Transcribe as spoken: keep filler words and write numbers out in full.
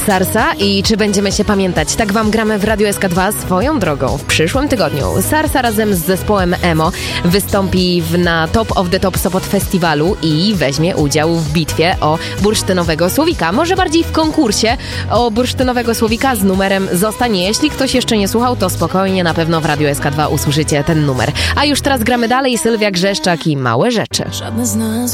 Sarsa i czy będziemy się pamiętać? Tak wam gramy w Radiu S K dwa swoją drogą. W przyszłym tygodniu Sarsa razem z zespołem Emo wystąpi w, na Top of the Top Sopot Festiwalu i weźmie udział w bitwie o bursztynowego słowika. Może bardziej w konkursie o bursztynowego słowika z numerem Zostanie. Jeśli ktoś jeszcze nie słuchał, to spokojnie, na pewno w Radiu S K dwa usłyszycie ten numer. A już teraz gramy dalej. Sylwia Grzeszczak i Małe Rzeczy. Żadne z nas